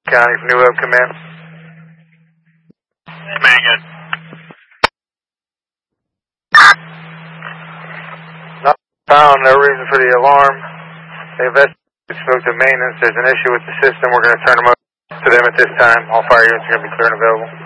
County from New Hope, command. Command good. Not found, no reason for the alarm. They investigated, spoke to maintenance. There's an issue with the system. We're going to turn them over to them at this time. All fire units are going to be clear and available.